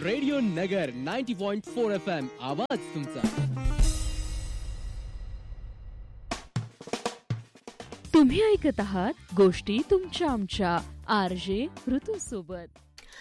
Radio नगर 90.4 FM आवाज तुमचा. तुम्ही ऐकत आहात गोष्टी तुमच्या आमच्या RJ ऋतू सोबत.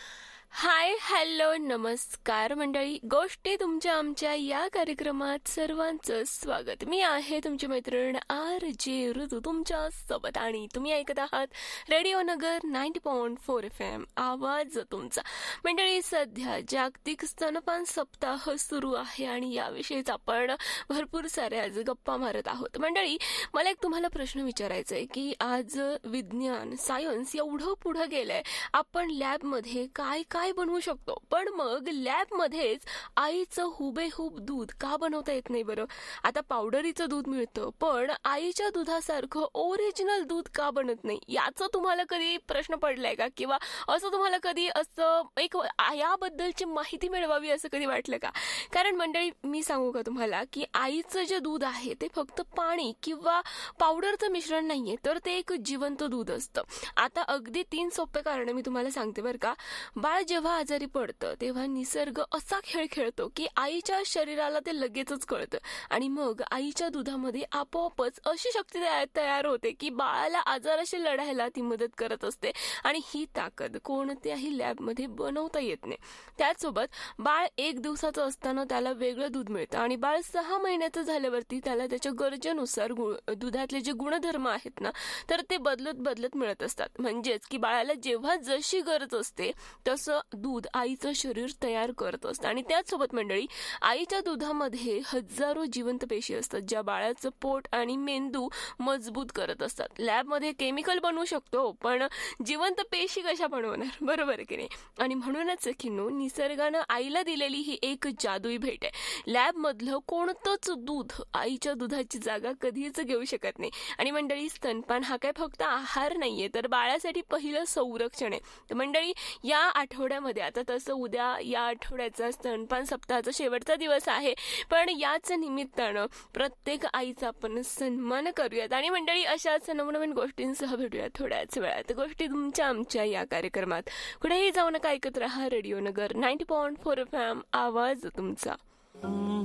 हाय, हॅलो, नमस्कार मंडळी. गोष्टी तुमच्या आमच्या या कार्यक्रमात सर्वांचं स्वागत. मी आहे तुमची मैत्रीण RJ ऋतू तुमच्या सोबत आणि तुम्ही ऐकत आहात रेडिओ नगर 90.4 FM आवाज तुमचा. मंडळी, सध्या जागतिक स्तनपान सप्ताह सुरू आहे आणि याविषयीच आपण भरपूर साऱ्या आज गप्पा मारत आहोत. मंडळी, मला एक तुम्हाला प्रश्न विचारायचा आहे की आज विज्ञान, सायन्स एवढं पुढे गेलंय, आपण लॅबमध्ये काय काय बनवू शकतो, पण मग लॅबमध्येच आईचं हुबेहूब दूध का बनवता येत नाही बरं? आता पावडरीचं दूध मिळतं, पण आईच्या दुधासारखं ओरिजिनल दूध का बनत नाही? याचा तुम्हाला कधी प्रश्न पडलाय का? किंवा असं तुम्हाला कधी असं एक याबद्दलची माहिती मिळवावी असं कधी वाटलं का? कारण मंडळी, मी सांगू का तुम्हाला की आईचं जे दूध आहे ते फक्त पाणी किंवा पावडरचं मिश्रण नाहीये, तर ते एक जिवंत दूध असतं. आता अगदी 3 सोपे कारण मी तुम्हाला सांगते बरं का. बाळ जेव्हा आजारी पडतं तेव्हा निसर्ग असा खेळ खेळतो की आईच्या शरीराला ते लगेचच कळतं आणि मग आईच्या दुधामध्ये आपोआपच अशी शक्ती तयार होते की बाळाला आजाराशी लढायला ती मदत करत असते आणि ही ताकद कोणत्याही लॅबमध्ये बनवता येत नाही. त्याचसोबत बाळ 1 दिवसाचं असताना त्याला वेगळं दूध मिळतं आणि बाळ 6 महिन्याचं झाल्यावरती त्याला त्याच्या गरजेनुसार दुधातले जे गुणधर्म आहेत ना, तर ते बदलत मिळत असतात. म्हणजेच की बाळाला जेव्हा जशी गरज असते तसं दूध आईचं शरीर तयार करत असतं. आणि त्याचसोबत मंडळी, आईच्या दुधामध्ये हजारो जिवंत पेशी असतात ज्या बाळाचं पोट आणि मेंदू मजबूत करत असतात. लॅबमध्ये केमिकल बनवू शकतो, पण जिवंत पेशी कशा बनवणार, बरोबर आहे की नाही? आणि म्हणूनच किनो निसर्गानं आईला दिलेली ही एक जादुई भेट आहे. लॅबमधलं कोणतंच दूध आईच्या दुधाची जागा कधीच घेऊ शकत नाही. आणि मंडळी, स्तनपान हा काय फक्त आहार नाहीये, तर बाळासाठी पहिलं संरक्षण आहे. तर मंडळी, या आठवड्यामध्ये, आता तसं उद्या या आठवड्याचा स्तनपान सप्ताहाचा शेवटचा दिवस आहे, पण याच निमित्तानं प्रत्येक आईचा आपण सन्मान करूयात. आणि मंडळी, अशाच नवनवीन गोष्टींसह भेटूयात थोड्याच वेळात गोष्टी तुमच्या आमच्या या कार्यक्रमात. कुठेही जाऊ नका, ऐकत राहा रेडिओ नगर 90.4 FM आवाज तुमचा.